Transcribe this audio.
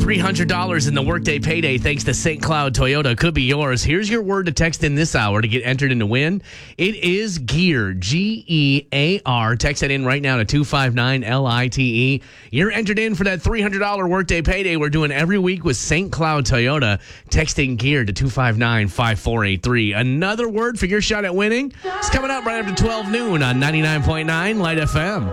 $300 in the Workday Payday thanks to St. Cloud Toyota could be yours. Here's your word to text in this hour to get entered in to win. It is GEAR, G-E-A-R. Text that in right now to 259-LITE. You're entered in for that $300 Workday Payday we're doing every week with St. Cloud Toyota. Texting GEAR to 259-5483. Another word for your shot at winning is coming up right after 12 noon on 99.9 Light FM.